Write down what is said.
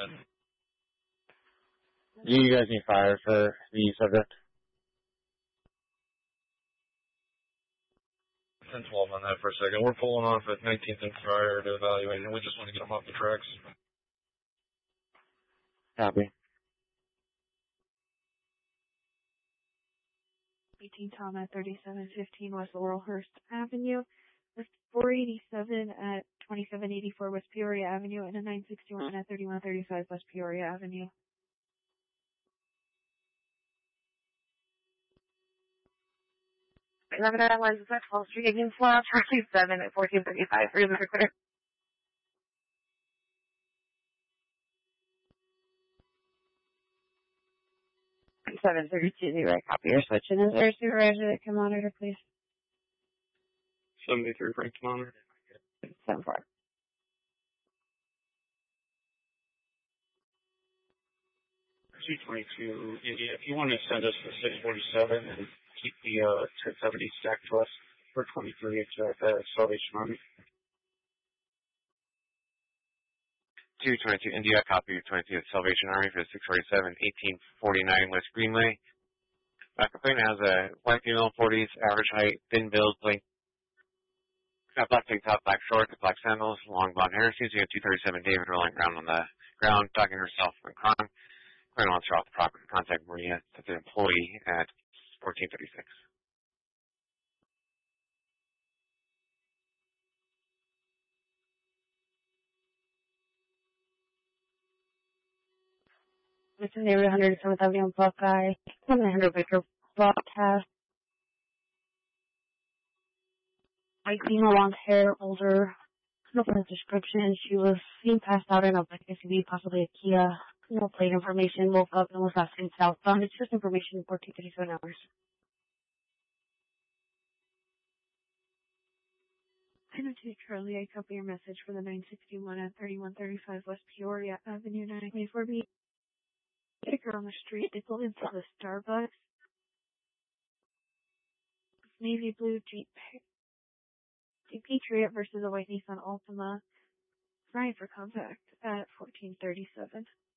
You guys need fire for the subject? 10-12 on that for a second. We're pulling off at 19th and Friar to evaluate, and we just want to get them off the tracks. Copy. 18 Tom at 3715 West Laurelhurst Avenue, a 487 at 2784 West Peoria Avenue, and a 961 at 3135 West Peoria Avenue. Eleven was at 12th Street, again, slot 27 at 1435 for the recorder. 732, right, copy your switch. And is there a supervisor that can monitor, please? 73 Frank monitor. 7-4. C-22, if you want to send us the 647 and keep the 1070 stacked to us for 23 at Salvation Army. 222 India, copy of 22 at Salvation Army for 647, 1849 West Greenway. Complainant has a white female, 40s, average height, thin build, plain, got black tank top, black shorts, black sandals, long blonde hair. Seems to be a 237 David rolling around on the ground, talking to herself and crying. Complainant wants her off the property. Contact Maria, that's an employee at 1436. This is neighborhood 107th Avenue on Buckeye. 700 Baker broadcast. White female, long hair, older. No further description. She was seen passed out in a black SUV, possibly a Kia. No plate information. Woke up and was asking southbound. It's just information in 1437 hours. I know to Charlie, I copy your message for the 961 at 3135 West Peoria Avenue, 924B. Get a girl on the street. They pulled into the Starbucks. Navy blue Jeep Patriot versus a white Nissan Altima. Trying for contact at 1437.